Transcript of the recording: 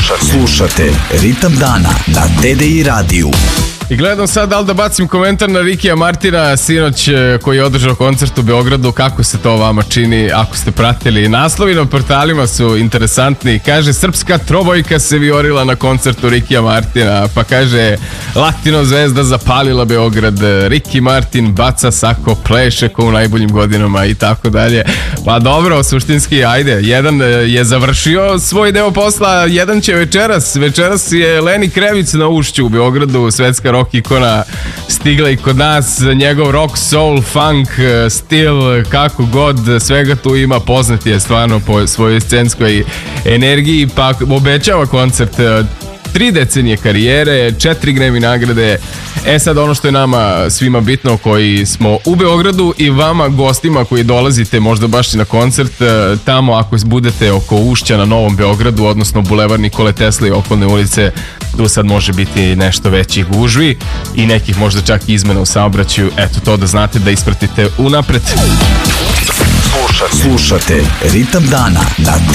Slušate Ritam dana na TDI radiju. I gledam sad da li da bacim komentar na Rikija Martina sinoć koji je održao koncert u Beogradu. Kako se to vama čini ako ste pratili? Naslovi na portalima su interesantni. Kaže, srpska trobojka se viorila na koncertu Rikija Martina. Pa kaže, Latino zvezda zapalila Beograd, Riki Martin baca sako, pleše ko u najboljim godinama i tako dalje. Pa dobro, suštinski, ajde. Jedan je završio svoj deo posla, jedan će večeras. Večeras je Leni Krevic na Ušću u Beogradu, svetska rock ikona, stigla i kod nas. Njegov rock, soul, funk, stil, kako god, svega tu ima. Poznat je stvarno po svojoj scenskoj energiji, pa obećava koncert. 3 decenije karijere, 4 Grammy nagrade. Sad ono što je nama svima bitno koji smo u Beogradu i vama gostima koji dolazite možda baš i na koncert tamo, ako budete oko Ušća na Novom Beogradu, odnosno Bulevar Nikole Tesle i okolne ulice, tu sad može biti nešto većih gužvi i nekih možda čak izmena u saobraćaju. Eto, to da znate, da ispratite unapred. Slušate Ritam dana na